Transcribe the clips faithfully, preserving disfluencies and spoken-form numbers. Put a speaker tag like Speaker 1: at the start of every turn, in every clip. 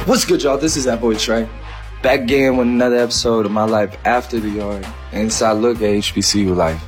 Speaker 1: What's good, y'all? This is that boy Trey. Back again with another episode of My Life After the Yard. Inside look at H B C U life.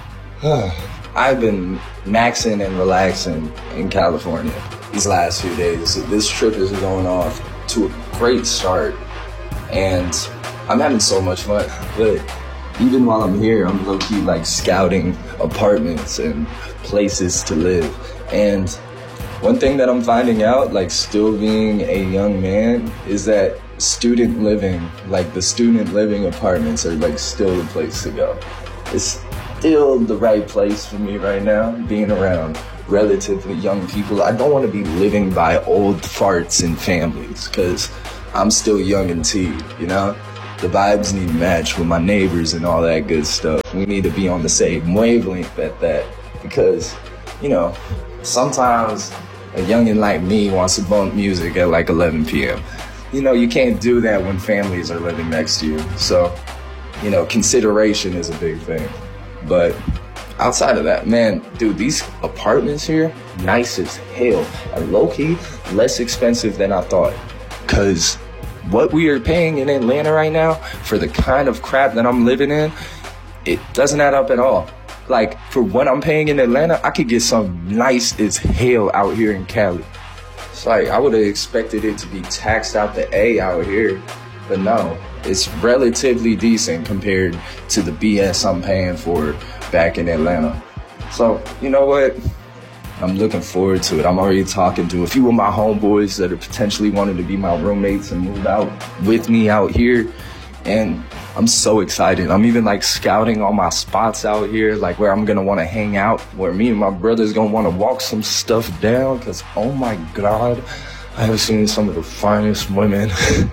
Speaker 1: I've been maxing and relaxing in California these last few days. This trip is going off to a great start. And I'm having so much fun. But even while I'm here, I'm low-key like scouting apartments and places to live. And one thing that I'm finding out, like still being a young man, is that student living, like the student living apartments are like still the place to go. It's still the right place for me right now, being around relatively young people. I don't want to be living by old farts and families because I'm still young and tea, you know? The vibes need to match with my neighbors and all that good stuff. We need to be on the same wavelength at that because, you know, sometimes a youngin' like me wants to bump music at like eleven p.m. You know, you can't do that when families are living next to you. So, you know, consideration is a big thing. But outside of that, man, dude, these apartments here, nice as hell. And low-key, less expensive than I thought. Because what we are paying in Atlanta right now for the kind of crap that I'm living in, it doesn't add up at all. Like, for what I'm paying in Atlanta, I could get something nice as hell out here in Cali. It's like, I would have expected it to be taxed out the A out here, but no. It's relatively decent compared to the B S I'm paying for back in Atlanta. So, you know what? I'm looking forward to it. I'm already talking to a few of my homeboys that are potentially wanting to be my roommates and move out with me out here. And I'm so excited. I'm even like scouting all my spots out here, like where I'm gonna wanna hang out, where me and my brother's gonna wanna walk some stuff down, cause oh my God, I have seen some of the finest women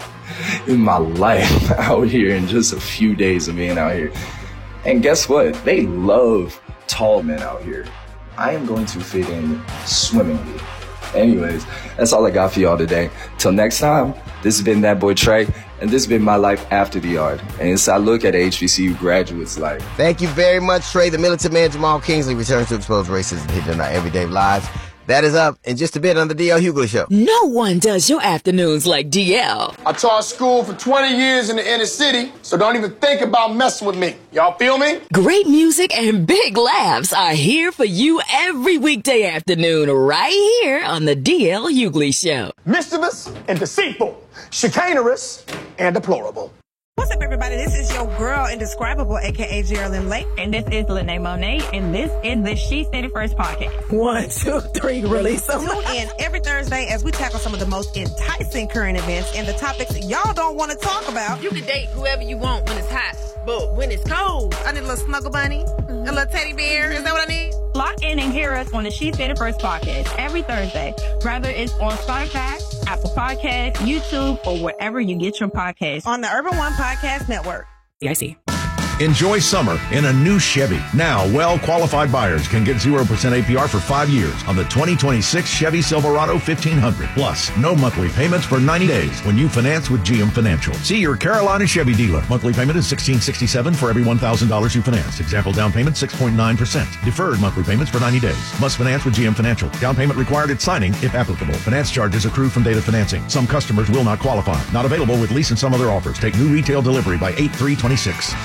Speaker 1: in my life out here in just a few days of being out here. And guess what? They love tall men out here. I am going to fit in swimmingly. Anyways, that's all I got for y'all today. Till next time, this has been that boy Trey, and this has been My Life After the Yard. And inside look at H B C U graduates' life.
Speaker 2: Thank you very much, Trey. The militant man Jamal Kingsley returns to expose racism hidden in our everyday lives. That is up in just a bit on the D L Hughley Show.
Speaker 3: No one does your afternoons like D L.
Speaker 4: I taught school for twenty years in the inner city, so don't even think about messing with me. Y'all feel me?
Speaker 3: Great music and big laughs are here for you every weekday afternoon right here on the D L Hughley Show.
Speaker 4: Mischievous and deceitful, chicanerous and deplorable.
Speaker 5: What's up, everybody? This is your girl, Indescribable, a k a. Geraldine Lake.
Speaker 6: And this is Lene Monet, and this is the She Said It First podcast.
Speaker 5: One, two, three, release them. Tune in every Thursday as we tackle some of the most enticing current events and the topics y'all don't want to talk about.
Speaker 7: You can date whoever you want when it's hot, but when it's cold,
Speaker 5: I need a little snuggle bunny, mm-hmm. a little teddy bear. Is that what I need?
Speaker 6: Lock in and hear us on the She Said It First podcast every Thursday, whether it's on Spotify, Apple Podcasts, YouTube, or wherever you get your podcasts.
Speaker 5: On the Urban One Podcast Network.
Speaker 3: Yeah, I see.
Speaker 8: Enjoy summer in a new Chevy. Now, well-qualified buyers can get zero percent A P R for five years on the twenty twenty-six Chevy Silverado fifteen hundred. Plus, no monthly payments for ninety days when you finance with G M Financial. See your Carolina Chevy dealer. Monthly payment is sixteen sixty-seven for every one thousand dollars you finance. Example down payment six point nine percent. Deferred monthly payments for ninety days. Must finance with G M Financial. Down payment required at signing if applicable. Finance charges accrue from date of financing. Some customers will not qualify. Not available with lease and some other offers. Take new retail delivery by eight three twenty-six.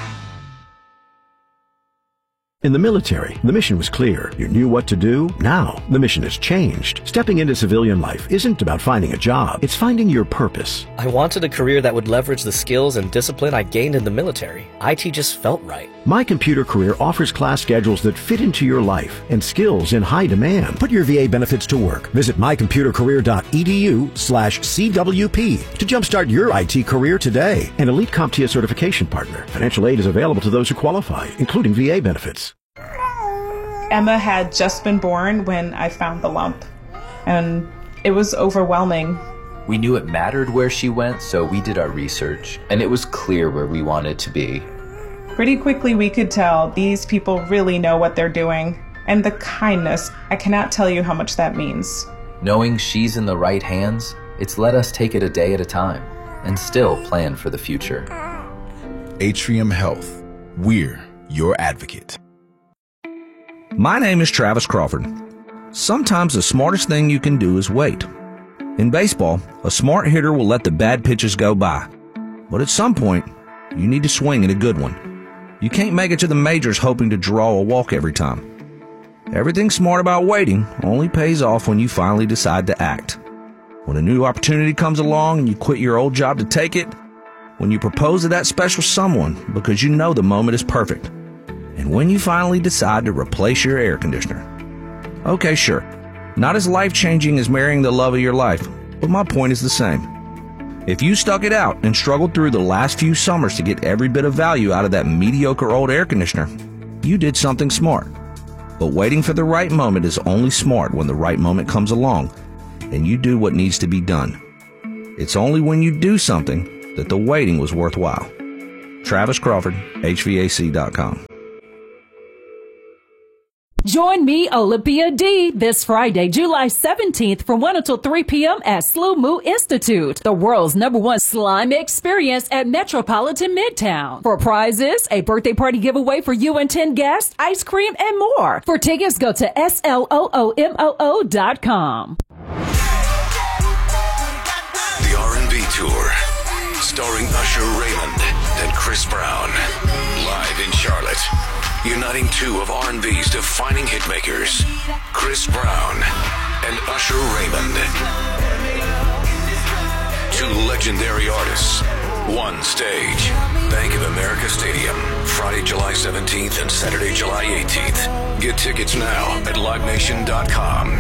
Speaker 9: In the military, the mission was clear. You knew what to do. Now, the mission has changed. Stepping into civilian life isn't about finding a job. It's finding your purpose.
Speaker 10: I wanted a career that would leverage the skills and discipline I gained in the military. I T just felt right.
Speaker 9: My Computer Career offers class schedules that fit into your life and skills in high demand. Put your V A benefits to work. Visit mycomputercareer.edu slash CWP to jumpstart your I T career today. An Elite CompTIA certification partner. Financial aid is available to those who qualify, including V A benefits.
Speaker 11: Emma had just been born when I found the lump, and it was overwhelming.
Speaker 12: We knew it mattered where she went, so we did our research, and it was clear where we wanted to be.
Speaker 11: Pretty quickly we could tell these people really know what they're doing, and the kindness, I cannot tell you how much that means.
Speaker 12: Knowing she's in the right hands, it's let us take it a day at a time, and still plan for the future.
Speaker 13: Atrium Health. We're your advocate.
Speaker 14: My name is Travis Crawford. Sometimes the smartest thing you can do is wait. In baseball, a smart hitter will let the bad pitches go by. But at some point, you need to swing at a good one. You can't make it to the majors hoping to draw a walk every time. Everything smart about waiting only pays off when you finally decide to act. When a new opportunity comes along and you quit your old job to take it. When you propose to that special someone because you know the moment is perfect. And when you finally decide to replace your air conditioner. Okay, sure. Not as life-changing as marrying the love of your life, but my point is the same. If you stuck it out and struggled through the last few summers to get every bit of value out of that mediocre old air conditioner, you did something smart. But waiting for the right moment is only smart when the right moment comes along and you do what needs to be done. It's only when you do something that the waiting was worthwhile. Travis Crawford, H V A C dot com.
Speaker 15: Join me, Olympia D, this Friday, July seventeenth from one until three p.m. at Slew Moo Institute, the world's number one slime experience at Metropolitan Midtown. For prizes, a birthday party giveaway for you and ten guests, ice cream, and more. For tickets, go to S L O O M O O dot com.
Speaker 16: The R and B Tour, starring Usher Raymond and Chris Brown, live in Charlotte. Uniting two of R and B's defining hitmakers, Chris Brown and Usher Raymond. Two legendary artists, one stage. Bank of America Stadium, Friday, July seventeenth and Saturday, July eighteenth. Get tickets now at live nation dot com.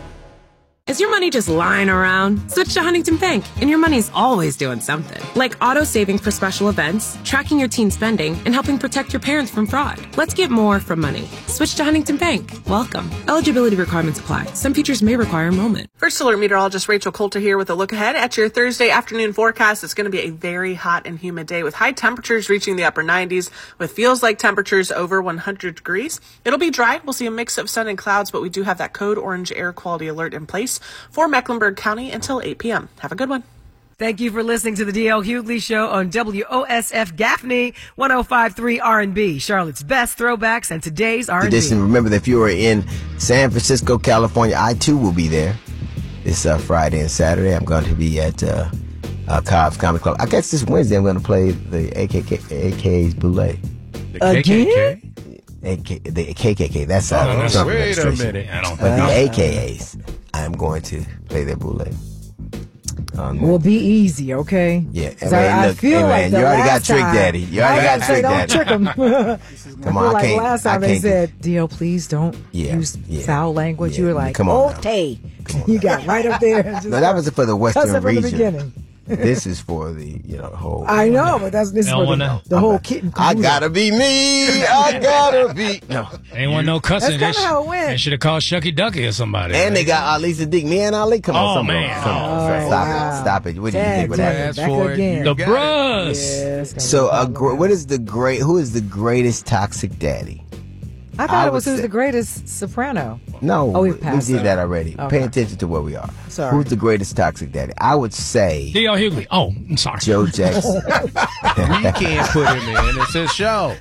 Speaker 17: Is your money just lying around? Switch to Huntington Bank, and your money's always doing something. Like auto-saving for special events, tracking your teen spending, and helping protect your parents from fraud. Let's get more from money. Switch to Huntington Bank. Welcome. Eligibility requirements apply. Some features may require enrollment.
Speaker 18: First Alert meteorologist Rachel Coulter here with a look ahead at your Thursday afternoon forecast. It's going to be a very hot and humid day with high temperatures reaching the upper nineties with feels like temperatures over one hundred degrees. It'll be dry. We'll see a mix of sun and clouds, but we do have that code orange air quality alert in place for Mecklenburg County until eight p.m. Have a good one.
Speaker 19: Thank you for listening to the D L Hughley Show on W O S F Gaffney, one oh five point three R and B, Charlotte's best throwbacks and today's R and B.
Speaker 2: Edition. Remember that if you are in San Francisco, California, I too will be there this uh, Friday and Saturday. I'm going to be at uh, uh, Cobb's Comedy Club. I guess this Wednesday I'm going to play the A K K, A K's Boulay.
Speaker 19: Again?
Speaker 2: A K, the K K K. That's uh,
Speaker 20: oh,
Speaker 2: Trump
Speaker 20: wait a
Speaker 2: administration.
Speaker 20: minute. I don't
Speaker 2: But the
Speaker 19: Uh,
Speaker 2: A K As, I'm going to play their Boulay. Um,
Speaker 21: Will be easy, okay?
Speaker 2: Yeah,
Speaker 21: 'Cause
Speaker 2: I mean,
Speaker 21: I, I
Speaker 2: look,
Speaker 21: feel
Speaker 2: hey,
Speaker 21: like
Speaker 2: man,
Speaker 21: the
Speaker 2: you already got
Speaker 21: last
Speaker 2: Trick
Speaker 21: time-
Speaker 2: Daddy. You already
Speaker 21: I
Speaker 2: got
Speaker 21: gotta
Speaker 2: Trick
Speaker 21: say, don't
Speaker 2: Daddy.
Speaker 21: trick them.
Speaker 2: Come
Speaker 21: I
Speaker 2: on,
Speaker 21: feel
Speaker 2: I
Speaker 21: like
Speaker 2: can't-
Speaker 21: last
Speaker 2: I
Speaker 21: time they
Speaker 2: can't do-
Speaker 21: said, D L, please don't
Speaker 2: Yeah,
Speaker 21: use
Speaker 2: yeah,
Speaker 21: foul language. You were like,
Speaker 2: Come on now.
Speaker 21: okay. You got right up there. and just
Speaker 2: No, that was for the
Speaker 21: cuss
Speaker 2: Western
Speaker 21: it from the
Speaker 2: region.
Speaker 21: beginning.
Speaker 2: This is for the, you know, whole.
Speaker 21: I know, but that's this is for the, the whole kit and
Speaker 2: I
Speaker 21: caboodle.
Speaker 2: gotta be me. I gotta be. No.
Speaker 20: Ain't want no cussing.
Speaker 21: That's
Speaker 20: They,
Speaker 21: kinda how it went.
Speaker 20: they should have called Shucky Ducky or somebody.
Speaker 2: And they got Ali Sadiq. Me and Ali. Come on,
Speaker 20: Oh,
Speaker 2: come
Speaker 20: man.
Speaker 2: on. Come on.
Speaker 20: Oh,
Speaker 2: Stop
Speaker 21: wow.
Speaker 2: it. Stop it. What do you
Speaker 21: Tag,
Speaker 2: think? What
Speaker 21: tag,
Speaker 2: happened?
Speaker 21: back for it. again.
Speaker 20: The
Speaker 21: You
Speaker 20: Bros.
Speaker 21: Yes,
Speaker 2: So, uh, gr- what is the great? Who is the greatest toxic daddy?
Speaker 21: I thought
Speaker 2: I
Speaker 21: it was
Speaker 2: would
Speaker 21: who's
Speaker 2: say-
Speaker 21: the greatest soprano.
Speaker 2: No,
Speaker 21: Oh, we
Speaker 2: we
Speaker 21: passed
Speaker 2: did
Speaker 21: that.
Speaker 2: that already.
Speaker 21: Okay.
Speaker 2: Pay attention to where we are.
Speaker 21: Sorry.
Speaker 2: Who's the greatest toxic daddy? I would say
Speaker 20: D L Hughley. Oh, I'm sorry.
Speaker 2: Joe Jackson.
Speaker 22: We can't put him in. It's his show.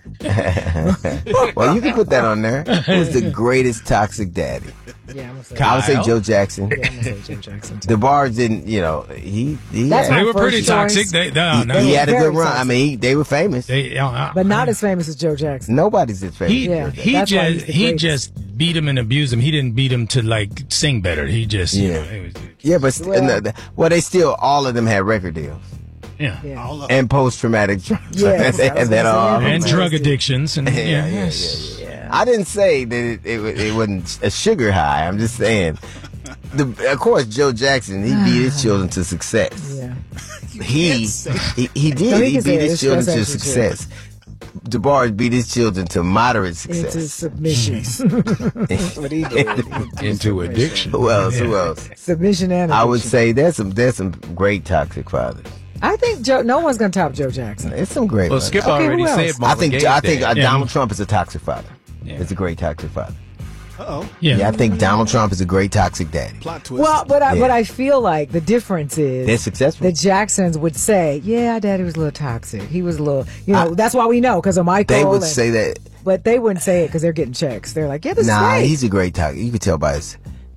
Speaker 2: Well, you can put that on there. Who's the greatest toxic daddy?
Speaker 21: Yeah, I'm gonna say.
Speaker 2: I would say
Speaker 20: Kyle?
Speaker 2: Joe Jackson.
Speaker 21: Yeah, I'm gonna say Joe Jackson. Too.
Speaker 2: The bars didn't, you know, he he,
Speaker 21: That's
Speaker 2: had,
Speaker 21: my
Speaker 20: They were
Speaker 21: first
Speaker 20: pretty
Speaker 21: choice.
Speaker 20: toxic. They, no,
Speaker 2: he,
Speaker 20: no.
Speaker 2: he had a
Speaker 21: Very
Speaker 2: good run. I
Speaker 21: toxic.
Speaker 2: mean, he, they were famous.
Speaker 20: They, uh, uh,
Speaker 21: But not as famous as Joe Jackson.
Speaker 2: Nobody's as famous.
Speaker 20: He,
Speaker 2: as
Speaker 21: Yeah,
Speaker 2: Joe Jackson.
Speaker 20: he
Speaker 21: that's why
Speaker 20: just
Speaker 21: he's the
Speaker 20: he
Speaker 21: greatest.
Speaker 20: just beat him and abused him. He didn't beat him to like sing better. He just you
Speaker 2: Yeah.
Speaker 20: know, it was,
Speaker 2: Yeah, but st-
Speaker 21: Well-
Speaker 2: no, the- well, they still all of them had record deals
Speaker 20: yeah.
Speaker 21: Yeah.
Speaker 2: and post traumatic trauma.
Speaker 21: Yes, I was
Speaker 2: and that
Speaker 21: gonna say,
Speaker 2: all.
Speaker 21: yeah.
Speaker 20: And drug addictions and
Speaker 2: Yeah,
Speaker 20: yeah,
Speaker 2: yeah, yeah,
Speaker 20: yes.
Speaker 2: yeah, yeah. I didn't say that it, it, wa- it wasn't a sugar high. I'm just saying. The, of course, Joe Jackson, he beat his children to success.
Speaker 21: Yeah.
Speaker 2: He, he he did.
Speaker 21: No, he
Speaker 2: he
Speaker 21: can say
Speaker 2: beat
Speaker 21: it.
Speaker 2: his children
Speaker 21: That's
Speaker 2: to
Speaker 21: actually true.
Speaker 2: success. DeBarge beat his children to moderate
Speaker 21: Into
Speaker 2: success.
Speaker 21: submissions. That's what he did.
Speaker 22: Into addiction.
Speaker 2: Who else? Who else?
Speaker 21: Submission and
Speaker 2: I would
Speaker 21: addiction.
Speaker 2: say there's some there's some great toxic fathers.
Speaker 21: I think Joe. No one's gonna top Joe Jackson.
Speaker 2: It's some great.
Speaker 22: Well,
Speaker 2: ones.
Speaker 22: Skip
Speaker 21: Okay,
Speaker 22: already
Speaker 21: who
Speaker 22: said
Speaker 21: else?
Speaker 2: I
Speaker 22: Marvin
Speaker 2: think
Speaker 22: Gaye's
Speaker 2: I think uh,
Speaker 22: dad.
Speaker 20: Yeah.
Speaker 2: Donald Trump is a toxic father.
Speaker 20: Yeah.
Speaker 2: It's a great toxic father.
Speaker 22: Uh-oh.
Speaker 20: Yeah.
Speaker 2: Yeah, I think Donald Trump is a great toxic daddy.
Speaker 22: Plot twist.
Speaker 21: Well, but I,
Speaker 2: Yeah.
Speaker 21: but I feel like the difference is
Speaker 2: They're successful.
Speaker 21: the Jacksons would say, "Yeah, our daddy was a little toxic. He was a little, you know." that's why we know because of Michael.
Speaker 2: They would
Speaker 21: and-
Speaker 2: say that.
Speaker 21: but they wouldn't say it because they're getting checks. They're like, "Yeah, this
Speaker 2: Nah,
Speaker 21: is great."
Speaker 2: he's a great toxic. You could tell by his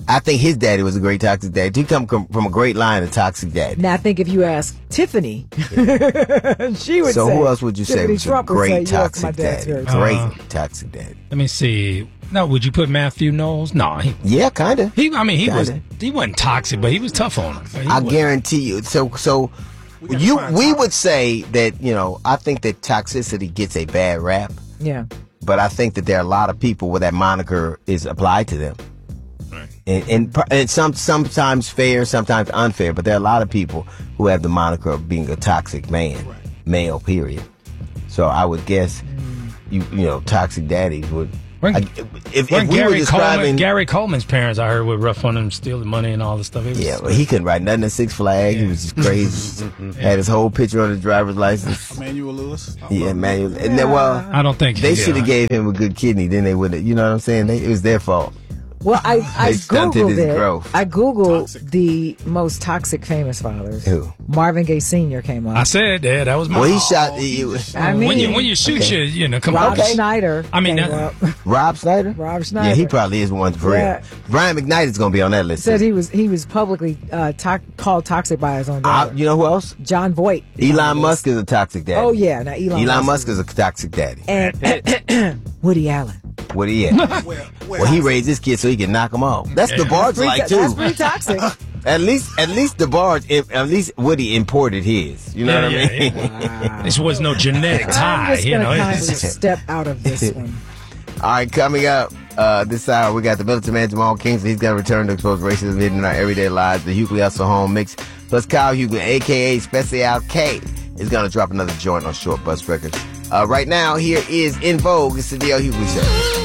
Speaker 2: I think his daddy was a great toxic daddy. He come from from a great line of toxic daddy.
Speaker 21: Now I think if you ask Tiffany, she would
Speaker 2: So
Speaker 21: say.
Speaker 2: who else would you say
Speaker 21: Tiffany
Speaker 2: was a
Speaker 21: Trump would
Speaker 2: great
Speaker 21: say, yes,
Speaker 2: toxic
Speaker 21: my dad's
Speaker 2: daddy?
Speaker 21: very
Speaker 2: Great
Speaker 21: toxic.
Speaker 2: toxic daddy.
Speaker 20: Let me see. No, would you put Matthew Knowles? No. He,
Speaker 2: Yeah, kind of.
Speaker 20: he I mean, he was
Speaker 2: Kinda.
Speaker 20: he wasn't toxic, but he was tough on him. He
Speaker 2: I
Speaker 20: was.
Speaker 2: guarantee you. So, so you we would say that you know. I think that toxicity gets a bad rap,
Speaker 21: Yeah.
Speaker 2: but I think that there are a lot of people where that moniker is applied to them, and and, pr- and some sometimes fair, sometimes unfair. But there are a lot of people who have the moniker of being a toxic man, male. Period. So I would guess you you know toxic daddies would.
Speaker 20: When-
Speaker 2: I, if,
Speaker 20: When
Speaker 2: if we were
Speaker 20: Gary,
Speaker 2: describing,
Speaker 20: Coleman, Gary Coleman's parents, I heard, were rough on him, stealing money and all this stuff. It was,
Speaker 2: yeah, well, he couldn't write nothing at Six Flags. He was just crazy. Had his whole picture on his driver's license.
Speaker 1: Emmanuel Lewis.
Speaker 2: Yeah, Emmanuel. And then, well,
Speaker 20: I don't think
Speaker 2: they
Speaker 20: he
Speaker 2: should have
Speaker 20: did.
Speaker 2: gave him a good kidney. Then they would have. You know what I'm saying? They, it was their fault.
Speaker 21: Well, I, I
Speaker 2: They stunted
Speaker 21: Googled
Speaker 2: his
Speaker 21: it.
Speaker 2: growth.
Speaker 21: I Googled the most toxic famous fathers.
Speaker 2: Who?
Speaker 21: Marvin Gaye Senior came up.
Speaker 20: I said that. That was my.
Speaker 2: Well, he shot. He, was-
Speaker 21: I mean,
Speaker 20: when you when you shoot
Speaker 2: Okay.
Speaker 20: your, you know, come
Speaker 21: Rob
Speaker 20: on.
Speaker 21: Schneider.
Speaker 20: I mean,
Speaker 21: came
Speaker 20: that-
Speaker 21: up.
Speaker 2: Rob Snyder.
Speaker 21: Rob Schneider.
Speaker 2: Yeah, he probably is one for
Speaker 21: Yeah.
Speaker 2: real. Brian McKnight is going to be on that list.
Speaker 21: Said
Speaker 2: too.
Speaker 21: he was he was publicly uh, to- called toxic by his own
Speaker 2: I,
Speaker 21: dad.
Speaker 2: you know who else?
Speaker 21: John Voight.
Speaker 2: Elon Musk is a toxic daddy.
Speaker 21: Oh yeah, now Elon,
Speaker 2: Elon
Speaker 21: Musk.
Speaker 2: Musk is a toxic daddy.
Speaker 21: And Woody Allen.
Speaker 2: What he at? Well, he raised his kids so he can knock them off. That's the Barge
Speaker 21: Pretty-
Speaker 2: like too.
Speaker 21: That's pretty toxic.
Speaker 2: At least, at least the Barge, if, at least Woody imported his. You know
Speaker 20: Yeah,
Speaker 2: what I
Speaker 20: yeah,
Speaker 2: mean?
Speaker 20: yeah. This was no genetic tie,
Speaker 21: I'm just
Speaker 20: you
Speaker 21: gonna
Speaker 20: know.
Speaker 21: kindly
Speaker 20: It's-
Speaker 21: step out of this one.
Speaker 2: All right, coming up uh, this hour, we got the militant man Jamal Kingsley. He's going to return to expose racism hidden in our everyday lives. The Hughley Hustle Home Mix plus Kyle Hughley, a k a. Special K, is going to drop another joint on Short Bus Records. Uh, right now, here is In Vogue. It's the D L Hughley Show.